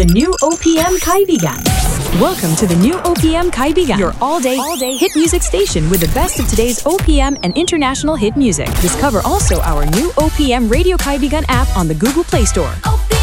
The new OPM Kaibigan. Welcome to the new OPM Kaibigan, your all-day hit music station with the best of today's OPM and international hit music. Discover also our new OPM Radio Kaibigan app on the Google Play Store. OPM